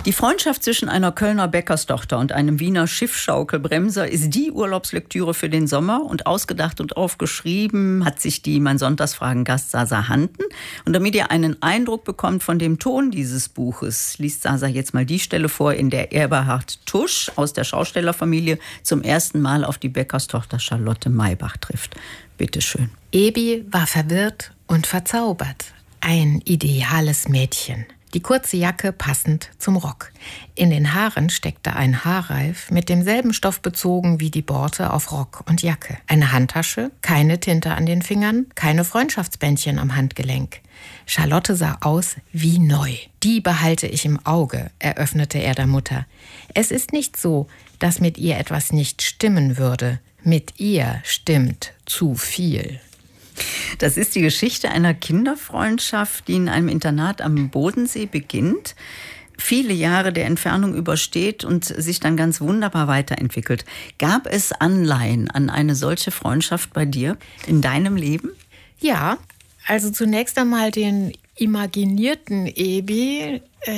Die Freundschaft zwischen einer Kölner Bäckerstochter und einem Wiener Schiffschaukelbremser ist die Urlaubslektüre für den Sommer, und ausgedacht und aufgeschrieben hat sich die Mein Sonntagsfragen-Gast Sasa Handen. Und damit ihr einen Eindruck bekommt von dem Ton dieses Buches, liest Sasa jetzt mal die Stelle vor, in der Eberhard Tusch aus der Schaustellerfamilie zum ersten Mal auf die Bäckerstochter Charlotte Maybach trifft. Bitte schön. Ebi war verwirrt und verzaubert. Ein ideales Mädchen. Die kurze Jacke passend zum Rock. In den Haaren steckte ein Haarreif mit demselben Stoff bezogen wie die Borte auf Rock und Jacke. Eine Handtasche, keine Tinte an den Fingern, keine Freundschaftsbändchen am Handgelenk. Charlotte sah aus wie neu. Die behalte ich im Auge, eröffnete er der Mutter. Es ist nicht so, dass mit ihr etwas nicht stimmen würde. Mit ihr stimmt zu viel. Das ist die Geschichte einer Kinderfreundschaft, die in einem Internat am Bodensee beginnt, viele Jahre der Entfernung übersteht und sich dann ganz wunderbar weiterentwickelt. Gab es Anleihen an eine solche Freundschaft bei dir in deinem Leben? Ja, also zunächst einmal den imaginierten Ebi.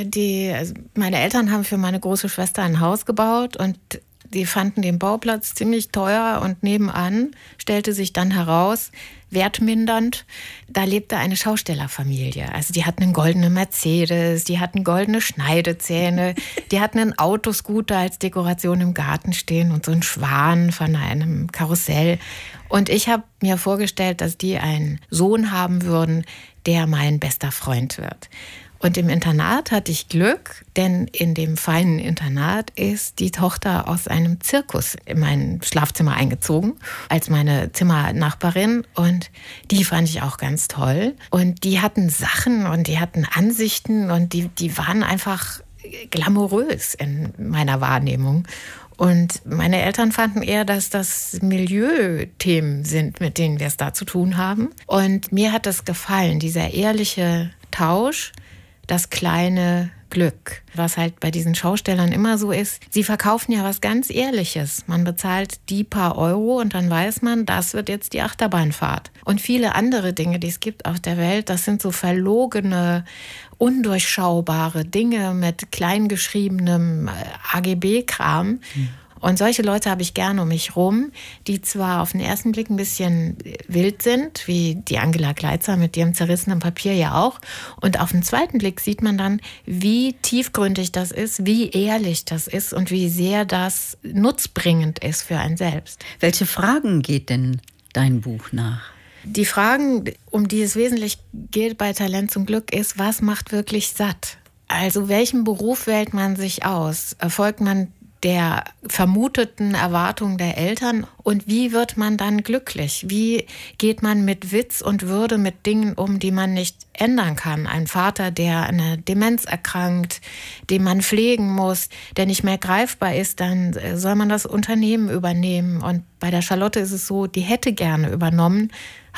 Meine Eltern haben für meine große Schwester ein Haus gebaut und die fanden den Bauplatz ziemlich teuer, und nebenan stellte sich dann heraus, wertmindernd, da lebte eine Schaustellerfamilie. Also die hatten einen goldenen Mercedes, die hatten goldene Schneidezähne, die hatten einen Autoscooter als Dekoration im Garten stehen und so einen Schwan von einem Karussell. Und ich habe mir vorgestellt, dass die einen Sohn haben würden, der mein bester Freund wird. Und im Internat hatte ich Glück, denn in dem feinen Internat ist die Tochter aus einem Zirkus in mein Schlafzimmer eingezogen, als meine Zimmernachbarin. Und die fand ich auch ganz toll. Und die hatten Sachen und die hatten Ansichten und die waren einfach glamourös in meiner Wahrnehmung. Und meine Eltern fanden eher, dass das Milieuthemen sind, mit denen wir es da zu tun haben. Und mir hat das gefallen, dieser ehrliche Tausch, das kleine Glück, was halt bei diesen Schaustellern immer so ist. Sie verkaufen ja was ganz Ehrliches. Man bezahlt die paar Euro und dann weiß man, das wird jetzt die Achterbahnfahrt. Und viele andere Dinge, die es gibt auf der Welt, das sind so verlogene, undurchschaubare Dinge mit kleingeschriebenem AGB-Kram. Und solche Leute habe ich gerne um mich rum, die zwar auf den ersten Blick ein bisschen wild sind, wie die Angela Gleitzer mit ihrem zerrissenen Papier ja auch. Und auf den zweiten Blick sieht man dann, wie tiefgründig das ist, wie ehrlich das ist und wie sehr das nutzbringend ist für einen selbst. Welche Fragen geht denn dein Buch nach? Die Fragen, um die es wesentlich geht bei Talent zum Glück, ist, was macht wirklich satt? Also welchen Beruf wählt man sich aus? Erfolgt man der vermuteten Erwartungen der Eltern, und wie wird man dann glücklich? Wie geht man mit Witz und Würde mit Dingen um, die man nicht ändern kann? Ein Vater, der an einer Demenz erkrankt, den man pflegen muss, der nicht mehr greifbar ist, dann soll man das Unternehmen übernehmen. Und bei der Charlotte ist es so, die hätte gerne übernommen,